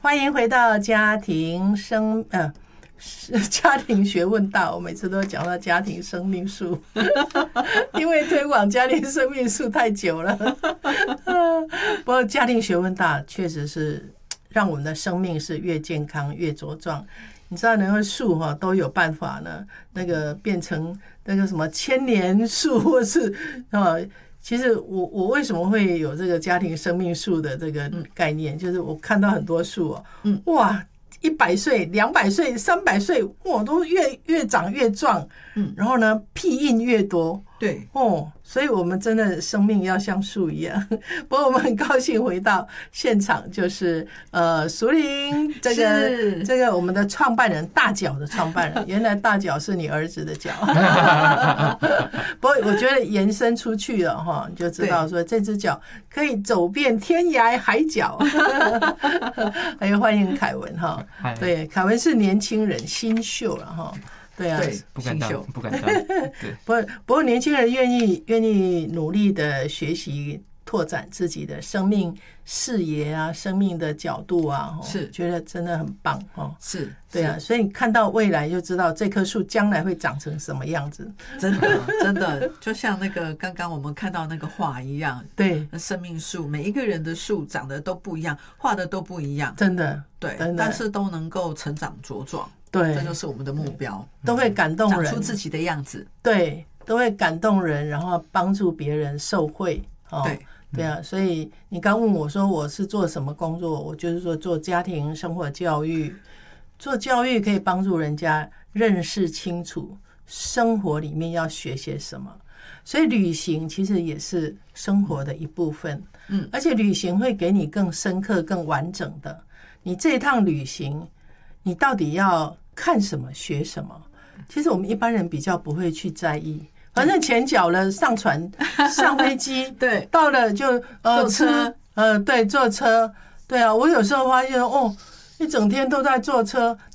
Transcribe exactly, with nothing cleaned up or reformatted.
欢迎回到家庭生呃家庭学问大，我每次都讲到家庭生命树，因为推广家庭生命树太久了。不过家庭学问大确实是让我们的生命是越健康越茁壮。你知道那个树哈都有办法呢，那个变成那个什么千年树，或是啊。其实我我为什么会有这个家庭生命树的这个概念，就是我看到很多树哦，嗯，哇，一百岁、两百岁、三百岁，哇，都越越长越壮，嗯，然后呢，屁印越多， 对， 哦，所以我们真的生命要像树一样。不过我们很高兴回到现场，就是呃，淑玲这个这个我们的创办人，大脚的创办人，原来大脚是你儿子的脚。不过我觉得延伸出去了哈，你就知道说这只脚可以走遍天涯海角。还有欢迎凯文哈，对，凯文是年轻人新秀了哈。对啊， 对，不敢当，不敢当。对， 不不过年轻人愿意愿意努力的学习，拓展自己的生命视野啊，生命的角度啊， 是觉得真的很棒哦。 是， 对啊，所以你看到未来就知道这棵树将来会长成什么样子。 真的真的，就像那个刚刚我们看到那个画一样， 对， 生命树每一个人的树长得都不一样，画的都不一样， 真的， 对，但是都能够成长茁壮。对，这就是我们的目标， 都会感动人， 长出自己的样子。 对，都会感动人，然后帮助别人受惠。哦、 对对啊，所以你刚问我说我是做什么工作，我就是说做家庭生活教育，做教育可以帮助人家认识清楚生活里面要学些什么。所以旅行其实也是生活的一部分，嗯，而且旅行会给你更深刻、更完整的。你这一趟旅行，你到底要看什么学什么，其实我们一般人比较不会去在意，反正钱缴了，上船上飞机， 对， 到了就呃坐车吃呃对坐车，对啊，我有时候发现哦，一整天都在坐车，